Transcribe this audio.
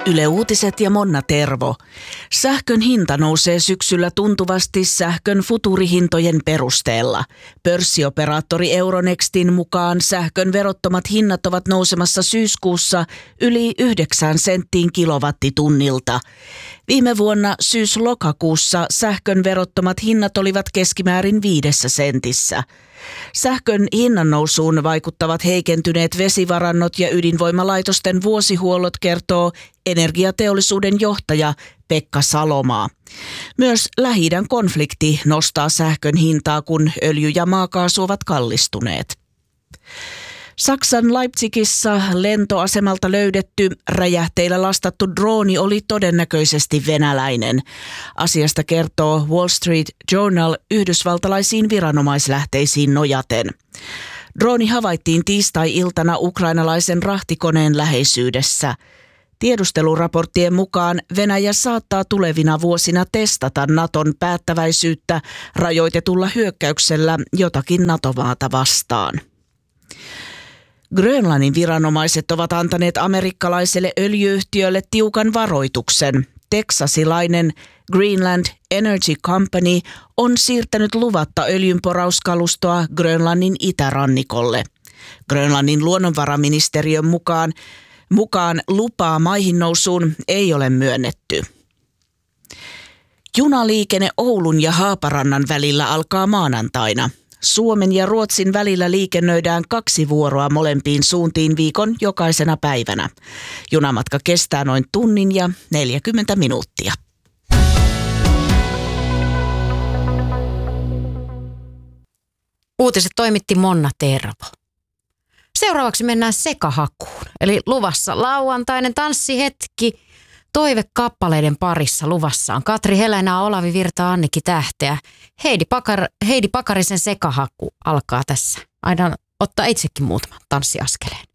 Yle Uutiset ja Monna Tervo. Sähkön hinta nousee syksyllä tuntuvasti sähkön futuurihintojen perusteella. Pörssioperaattori Euronextin mukaan sähkön verottomat hinnat ovat nousemassa syyskuussa yli 9 senttiin kilowattitunnilta. Viime vuonna syys-lokakuussa sähkön verottomat hinnat olivat keskimäärin 5 sentissä. Sähkön hinnannousuun vaikuttavat heikentyneet vesivarannot ja ydinvoimalaitosten vuosihuollot, kertoo energiateollisuuden johtaja Pekka Salomaa. Myös Lähi-idän konflikti nostaa sähkön hintaa, kun öljy ja maakaasu ovat kallistuneet. Saksan Leipzigissä lentoasemalta löydetty räjähteillä lastattu drooni oli todennäköisesti venäläinen. Asiasta kertoo Wall Street Journal yhdysvaltalaisiin viranomaislähteisiin nojaten. Drooni havaittiin tiistai-iltana ukrainalaisen rahtikoneen läheisyydessä. Tiedusteluraporttien mukaan Venäjä saattaa tulevina vuosina testata Naton päättäväisyyttä rajoitetulla hyökkäyksellä jotakin NATO-maata vastaan. Grönlannin viranomaiset ovat antaneet amerikkalaiselle öljyyhtiölle tiukan varoituksen. Teksasilainen Greenland Energy Company on siirtänyt luvatta öljynporauskalustoa Grönlannin itärannikolle. Grönlannin luonnonvaraministeriön mukaan lupaa maihinnousuun ei ole myönnetty. Junaliikenne Oulun ja Haaparannan välillä alkaa maanantaina. Suomen ja Ruotsin välillä liikennöidään 2 vuoroa molempiin suuntiin viikon jokaisena päivänä. Junamatka kestää noin tunnin ja 40 minuuttia. Uutiset toimitti Monna Tervo. Seuraavaksi mennään sekahakuun, eli luvassa lauantainen tanssihetki. Toivekappaleiden parissa luvassa on Katri Helena, Olavi Virta, Annikki Tähteä. Heidi Pakarisen sekahaku alkaa tässä. Aina ottaa itsekin muutaman tanssiaskeleen.